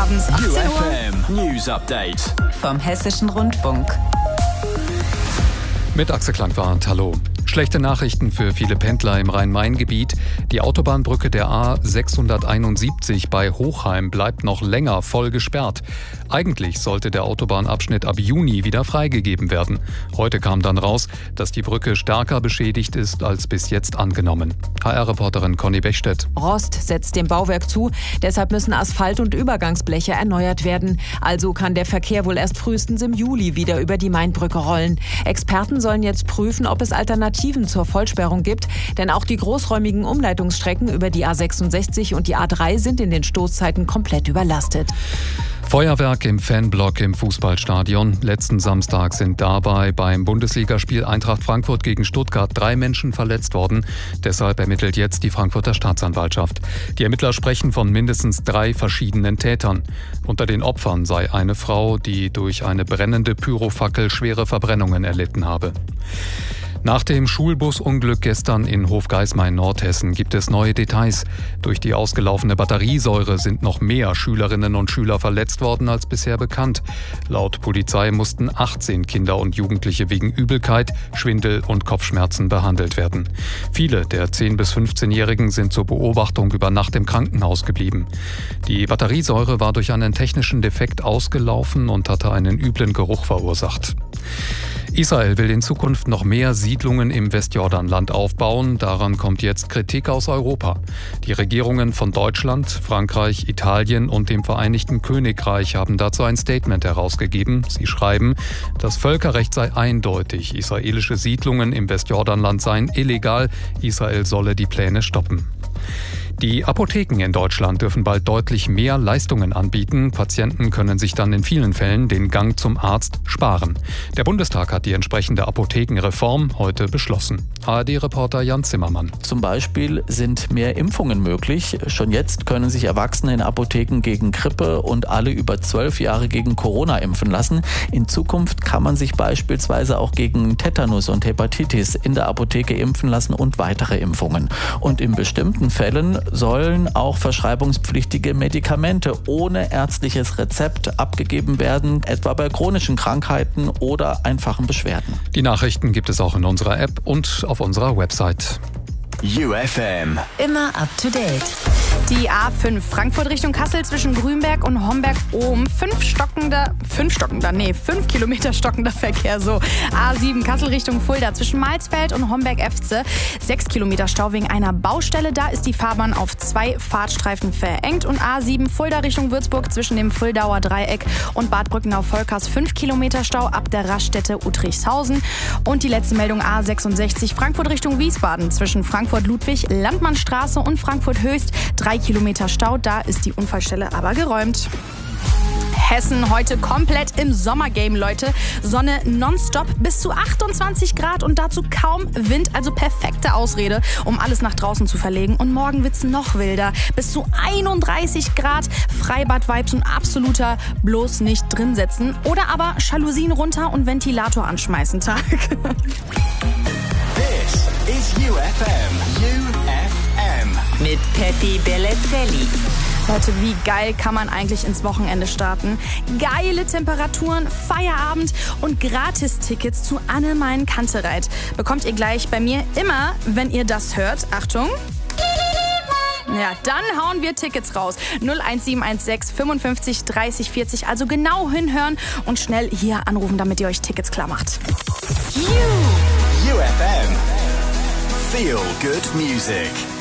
abends 18 Uhr. UFM News Update vom Hessischen Rundfunk. Mit Axel Klangwart, hallo. Schlechte Nachrichten für viele Pendler im Rhein-Main-Gebiet. Die Autobahnbrücke der A671 bei Hochheim bleibt noch länger voll gesperrt. Eigentlich sollte der Autobahnabschnitt ab Juni wieder freigegeben werden. Heute kam dann raus, dass die Brücke stärker beschädigt ist als bis jetzt angenommen. HR-Reporterin Conny Bechstedt. Rost setzt dem Bauwerk zu, deshalb müssen Asphalt- und Übergangsbleche erneuert werden. Also kann der Verkehr wohl erst frühestens im Juli wieder über die Mainbrücke rollen. Experten sollen jetzt prüfen, ob es Alternativen zur Vollsperrung gibt, denn auch die großräumigen Umleitungsstrecken über die A66 und die A3 sind in den Stoßzeiten komplett überlastet. Feuerwerk im Fanblock im Fußballstadion. Letzten Samstag sind dabei beim Bundesligaspiel Eintracht Frankfurt gegen Stuttgart 3 Menschen verletzt worden. Deshalb ermittelt jetzt die Frankfurter Staatsanwaltschaft. Die Ermittler sprechen von mindestens 3 verschiedenen Tätern. Unter den Opfern sei eine Frau, die durch eine brennende Pyrofackel schwere Verbrennungen erlitten habe. Nach dem Schulbusunglück gestern in Hofgeismar in Nordhessen gibt es neue Details. Durch die ausgelaufene Batteriesäure sind noch mehr Schülerinnen und Schüler verletzt worden als bisher bekannt. Laut Polizei mussten 18 Kinder und Jugendliche wegen Übelkeit, Schwindel und Kopfschmerzen behandelt werden. Viele der 10- bis 15-Jährigen sind zur Beobachtung über Nacht im Krankenhaus geblieben. Die Batteriesäure war durch einen technischen Defekt ausgelaufen und hatte einen üblen Geruch verursacht. Israel will in Zukunft noch mehr Siedlungen im Westjordanland aufbauen. Daran kommt jetzt Kritik aus Europa. Die Regierungen von Deutschland, Frankreich, Italien und dem Vereinigten Königreich haben dazu ein Statement herausgegeben. Sie schreiben, das Völkerrecht sei eindeutig. Israelische Siedlungen im Westjordanland seien illegal. Israel solle die Pläne stoppen. Die Apotheken in Deutschland dürfen bald deutlich mehr Leistungen anbieten. Patienten können sich dann in vielen Fällen den Gang zum Arzt sparen. Der Bundestag hat die entsprechende Apothekenreform heute beschlossen. ARD-Reporter Jan Zimmermann. Zum Beispiel sind mehr Impfungen möglich. Schon jetzt können sich Erwachsene in Apotheken gegen Grippe und alle über 12 Jahre gegen Corona impfen lassen. In Zukunft kann man sich beispielsweise auch gegen Tetanus und Hepatitis in der Apotheke impfen lassen und weitere Impfungen. Und in bestimmten Fällen sollen auch verschreibungspflichtige Medikamente ohne ärztliches Rezept abgegeben werden, etwa bei chronischen Krankheiten oder einfachen Beschwerden. Die Nachrichten gibt es auch in unserer App und auf unserer Website. UFM Immer up to date. Die A5 Frankfurt Richtung Kassel zwischen Grünberg und Homberg-Ohm. 5 Kilometer stockender Verkehr. So. A7 Kassel Richtung Fulda zwischen Malsfeld und Homberg-Efze. 6 Kilometer Stau wegen einer Baustelle. Da ist die Fahrbahn auf 2 Fahrtstreifen verengt. Und A7 Fulda Richtung Würzburg zwischen dem Fuldauer Dreieck und Bad Brückenau-Volkers. 5 Kilometer Stau ab der Raststätte Uttrichshausen. Und die letzte Meldung A66 Frankfurt Richtung Wiesbaden zwischen Frankfurt-Ludwig, Landmannstraße und Frankfurt-Höchst. 3 Kilometer Stau, da ist die Unfallstelle aber geräumt. Hessen heute komplett im Sommergame, Leute. Sonne nonstop bis zu 28 Grad und dazu kaum Wind, also perfekte Ausrede, um alles nach draußen zu verlegen. Und morgen wird's noch wilder, bis zu 31 Grad, Freibad-Vibes und absoluter bloß nicht drin setzen. Oder aber Jalousien runter und Ventilator anschmeißen Tag. This is UFM. UFM. Mit Pepi Bellezelli. Leute, wie geil kann man eigentlich ins Wochenende starten? Geile Temperaturen, Feierabend und Gratis-Tickets zu Anne Mein Kantereit bekommt ihr gleich bei mir immer, wenn ihr das hört. Achtung! Ja, dann hauen wir Tickets raus. 01716 55 30 40. Also genau hinhören und schnell hier anrufen, damit ihr euch Tickets klar macht. UFM. Feel good music.